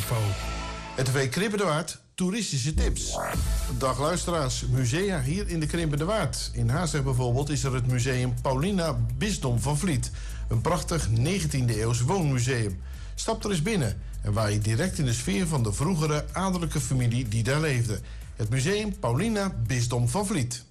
info. RTV Krimpen de Waard, toeristische tips. Dag luisteraars, musea hier in de Krimpen de Waard. In Haarlem bijvoorbeeld is er het museum Paulina Bisdom van Vliet. Een prachtig 19e-eeuws woonmuseum. Stap er eens binnen en waai je direct in de sfeer van de vroegere adellijke familie die daar leefde. Het museum Paulina Bisdom van Vliet.